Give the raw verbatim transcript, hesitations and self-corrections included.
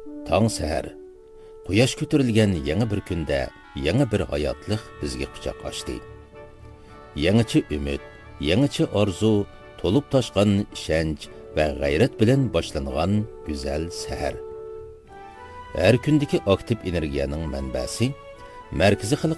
Tong sahar, quyosh ko'tarilgan yangi bir kunda yangi bir hayotlik bizga quchoq ochdi. Yangicha umid, yangicha orzu, to'lib toshgan ishonch va g'ayrat bilan boshlangan go'zal sahar. Har kundagi aktiv energiyaning manbasi, markaziy